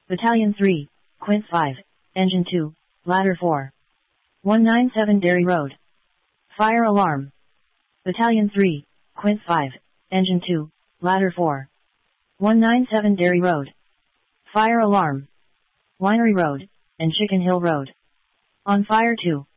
Battalion 3, Quint 5, Engine 2, Ladder 4. 197 Derry Road. Fire alarm. Battalion 3, Quint 5, Engine 2, Ladder 4. 197 Derry Road. Fire alarm. Winery Road, and Chicken Hill Road. On fire 2.